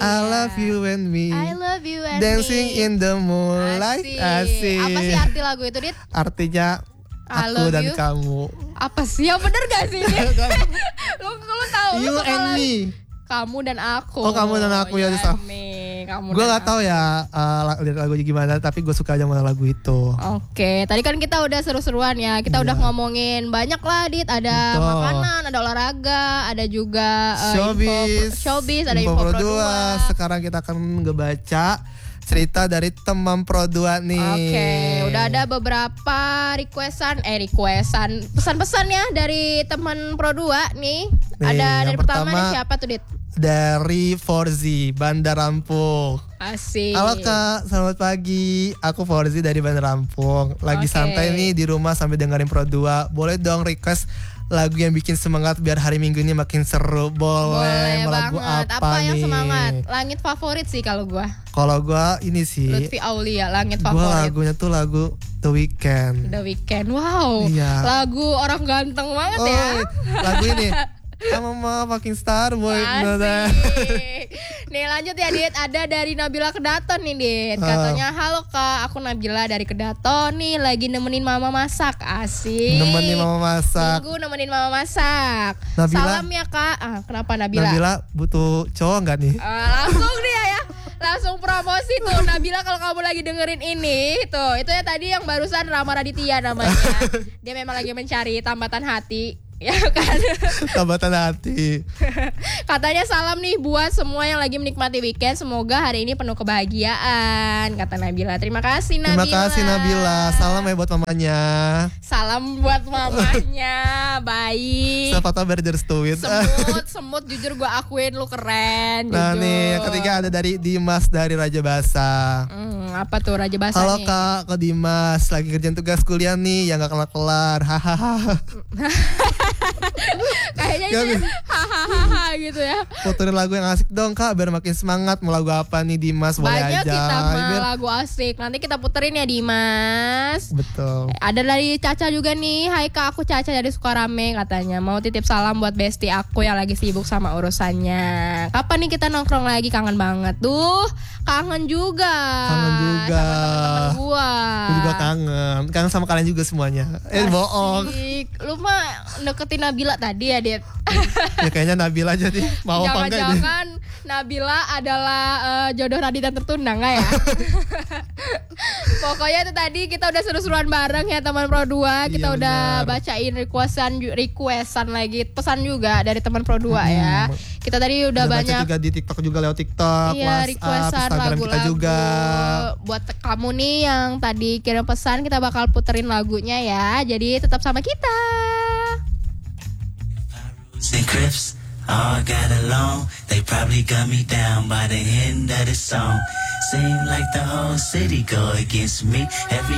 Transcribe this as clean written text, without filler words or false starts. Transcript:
I love you and me. I love you and Dancing me. in the moonlight. Asik. Apa sih arti lagu itu, Dit? Artinya I aku love dan you. kamu. Apa sih? Yang bener gak sih, Dit? lu tahu You lu and bakalan- me. Kamu dan aku. Oh, kamu dan aku, ya, Saf. Gue gak tahu ya lirik lagunya gimana, tapi gue suka aja sama lagu itu. Oke, tadi kan kita udah seru-seruan ya. Kita udah ngomongin banyak lah, Dit. Ada Betul. makanan, ada olahraga, ada juga showbiz, ada info Pro 2. Sekarang kita akan ngebaca cerita dari teman Pro 2 nih. Oke, udah ada beberapa requestan pesan-pesan ya dari teman Pro 2 nih. Ada yang dari pertama pertama, nih, siapa tuh, Dit? Dari Forzi, Bandar Lampung. Asik. Halo Kak, selamat pagi. Aku Forzi dari Bandar Lampung. Lagi Oke. santai nih di rumah sambil dengerin Pro 2. Boleh dong request lagu yang bikin semangat biar hari Minggu ini makin seru. Boleh. Mau lagu banget. apa yang nih? semangat? Langit favorit sih kalau gua. Kalau gua ini sih, Lutfi Aulia, Langit gua favorit. lagunya tuh lagu The Weeknd. The Weeknd. Wow. Iya. Lagu orang ganteng banget ya. Lagu ini I'm a fucking star boy. Asik. Nih lanjut ya, Dit. Ada dari Nabila Kedaton nih, Dit. Katanya, halo Kak, aku Nabila dari Kedaton nih, lagi nemenin mama masak. Asik. Nemenin mama masak. Minggu nemenin mama masak. Nabila. Salam ya Kak. Kenapa Nabila? Nabila butuh cowok nggak nih? Langsung dia ya. Langsung promosi tuh Nabila, kalau kamu lagi dengerin ini tuh, itu ya tadi yang barusan Rama Raditya namanya. Dia memang lagi mencari tambatan hati. Ya kan. Tambatan hati. Katanya salam nih buat semua yang lagi menikmati weekend. Semoga hari ini penuh kebahagiaan, kata Nabila. Terima kasih Nabila. Terima kasih Nabila. Salam ya buat mamanya. Salam buat mamanya. Baik. Siapa tahu biar direstuin. Semut jujur gue akuin lu keren. Nah jujur. nih yang ketiga ada dari Dimas dari Raja Basa. Apa tuh Raja Basa Halo nih? Kak Dimas, lagi kerjaan tugas kuliah nih yang gak kelar-kelar. Hahaha. Kayaknya itu ya, hahaha gitu ya. Puterin lagu yang asik dong Kak biar makin semangat. Mau lagu apa nih Dimas? Boleh Banyak aja. kita mah Biar- lagu asik. Nanti kita puterin ya Dimas. Betul. Ada dari Caca juga nih. Hai Kak, aku Caca dari Sukarame, katanya mau titip salam buat bestie aku yang lagi sibuk sama urusannya. Kapan nih kita nongkrong lagi? Kangen banget. Kangen juga. Kangen juga. Sama teman-teman gua. Aku juga kangen. Kangen sama kalian juga semuanya. Bohong. Asik. Lu mah deketin Nabila tadi ya, Dit. Ya kayaknya Nabila aja nih. Mau apa enggak nih? Jangan-jangan Nabila adalah jodoh Raditya tertunda nggak ya? Pokoknya itu tadi kita udah seru-seruan bareng ya teman Pro 2. Kita Iya, udah benar. bacain requestan lagi, pesan juga dari teman Pro 2 ya. Kita tadi udah baca banyak juga di TikTok juga lewat TikTok, iya, WhatsApp, requestan Instagram kita lagu-lagu. juga. Buat kamu nih yang tadi kirim pesan, kita bakal puterin lagunya ya. Jadi tetap sama kita. And Crips all got along. They probably got me down by the end of the song. Seem like the whole city go against me. Every